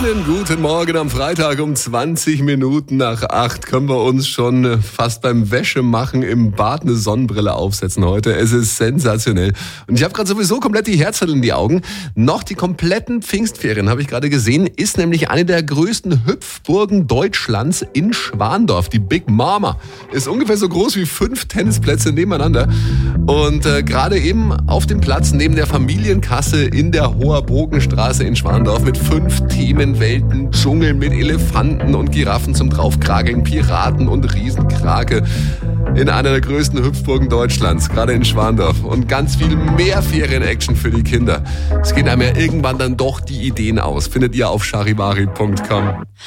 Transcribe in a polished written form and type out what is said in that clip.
Schönen guten Morgen am Freitag um 20 Minuten nach 8 können wir uns schon fast beim Wäschemachen im Bad eine Sonnenbrille aufsetzen heute. Es ist sensationell. Und ich habe gerade sowieso komplett die Herzchen in die Augen. Noch die kompletten Pfingstferien, habe ich gerade gesehen, ist nämlich eine der größten Hüpfburgen Deutschlands in Schwandorf. Die Big Mama ist ungefähr so groß wie 5 Tennisplätze nebeneinander. Und gerade eben auf dem Platz neben der Familienkasse in der Hoher Bogenstraße in Schwandorf mit 5 Themenwelten, Dschungel mit Elefanten und Giraffen zum Draufkrageln, Piraten und Riesenkrake in einer der größten Hüpfburgen Deutschlands, gerade in Schwandorf. Und ganz viel mehr Ferien-Action für die Kinder. Es gehen einem ja irgendwann dann doch die Ideen aus. Findet ihr auf charivari.com.